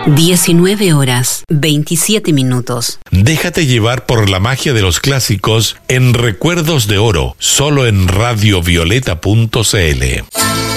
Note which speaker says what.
Speaker 1: 19 horas, 27 minutos.
Speaker 2: Déjate llevar por la magia de los clásicos en Recuerdos de Oro, solo en radiovioleta.cl.